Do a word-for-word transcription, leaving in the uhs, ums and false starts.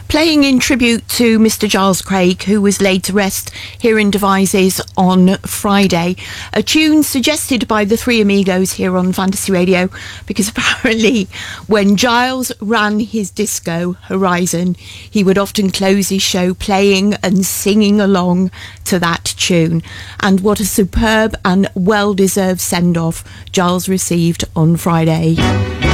playing in tribute to Mister Giles Craig, who was laid to rest here in Devizes on Friday. A tune suggested by the Three Amigos here on Fantasy Radio, because apparently when Giles ran his disco Horizon, he would often close his show playing and singing along to that tune. And what a superb and well-deserved send-off Giles received on Friday.